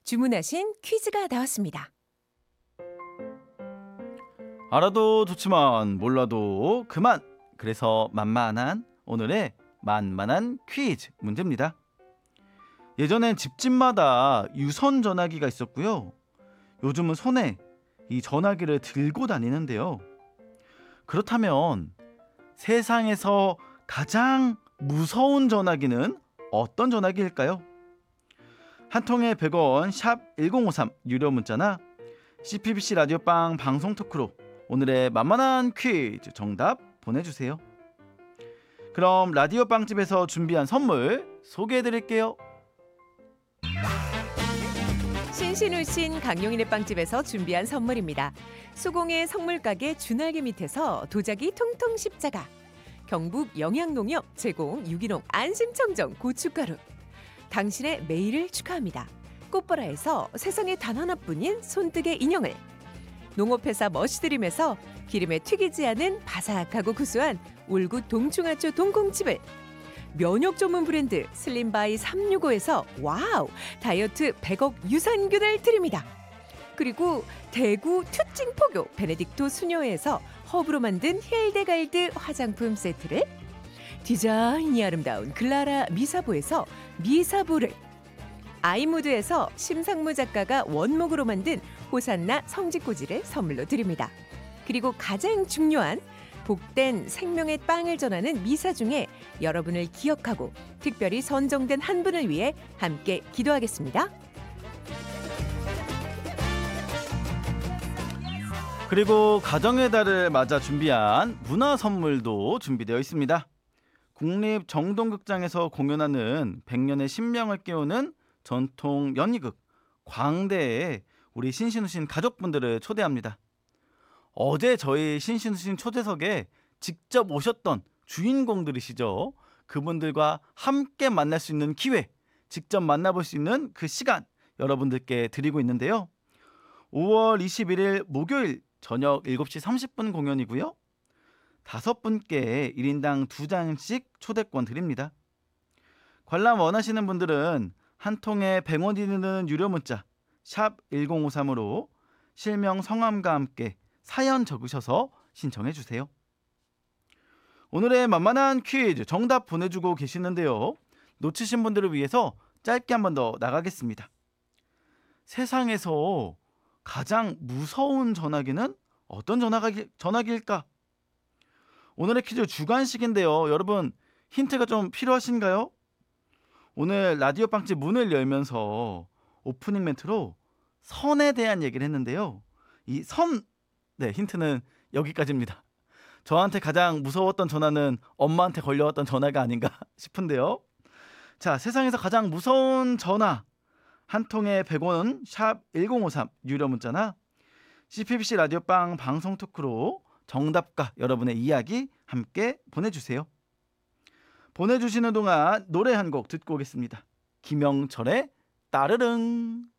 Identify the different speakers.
Speaker 1: 주문하신 퀴즈가 나왔습니다.
Speaker 2: 알아도 좋지만 몰라도 그만. 그래서 만만한 오늘의 만만한 퀴즈 문제입니다. 예전엔 집집마다 유선 전화기가 있었고요. 요즘은 손에 이 전화기를 들고 다니는데요. 그렇다면 세상에서 가장 무서운 전화기는 어떤 전화기일까요? 한 통에 100원 샵 1053 유료 문자나 CPBC 라디오빵 방송 토크로 오늘의 만만한 퀴즈 정답 보내주세요. 그럼 라디오 빵집에서 준비한 선물 소개해드릴게요.
Speaker 1: 신신우신 강용인의 빵집에서 준비한 선물입니다. 수공예 성물가게 준알기 밑에서 도자기 통통 십자가, 경북 영양농협 제공 유기농 안심청정 고춧가루, 당신의 매일을 축하합니다. 꽃보라에서 세상에 단 하나뿐인 손뜨개 인형을, 농업회사 머시드림에서 기름에 튀기지 않은 바삭하고 구수한 울구 동충하초 동콩칩을, 면역 전문 브랜드 슬림바이 365에서 와우 다이어트 100억 유산균을 드립니다. 그리고 대구 튜찡포교 베네딕토 수녀에서 허브로 만든 힐데갈드 화장품 세트를, 디자인이 아름다운 글라라 미사보에서 미사보를, 아이무드에서 심상무 작가가 원목으로 만든 호산나 성지꼬지를 선물로 드립니다. 그리고 가장 중요한 복된 생명의 빵을 전하는 미사 중에 여러분을 기억하고 특별히 선정된 한 분을 위해 함께 기도하겠습니다.
Speaker 2: 그리고 가정의 달을 맞아 준비한 문화 선물도 준비되어 있습니다. 국립정동극장에서 공연하는 100년의 신명을 깨우는 전통 연희극 광대에 우리 신신우신 가족분들을 초대합니다. 어제 저희 신신우신 초대석에 직접 오셨던 주인공들이시죠. 그분들과 함께 만날 수 있는 기회, 직접 만나볼 수 있는 그 시간 여러분들께 드리고 있는데요. 5월 21일 목요일 저녁 7시 30분 공연이고요. 5분께 1인당 2장씩 초대권 드립니다. 관람 원하시는 분들은 한 통에 100원이 드는 유료 문자 샵 1053으로 실명 성함과 함께 사연 적으셔서 신청해 주세요. 오늘의 만만한 퀴즈 정답 보내주고 계시는데요. 놓치신 분들을 위해서 짧게 한 번 더 나가겠습니다. 세상에서 가장 무서운 전화기는 어떤 전화기일까? 오늘의 퀴즈 주관식인데요. 여러분 힌트가 좀 필요하신가요? 오늘 라디오 빵집 문을 열면서 오프닝 멘트로 선에 대한 얘기를 했는데요. 이 선, 네, 힌트는 여기까지입니다. 저한테 가장 무서웠던 전화는 엄마한테 걸려왔던 전화가 아닌가 싶은데요. 자, 세상에서 가장 무서운 전화 한 통에 100원 샵 1053 유료 문자나 CPBC 라디오빵 방송 토크로 정답과 여러분의 이야기 함께 보내주세요. 보내주시는 동안 노래 한 곡 듣고 오겠습니다. 김영철의 따르릉.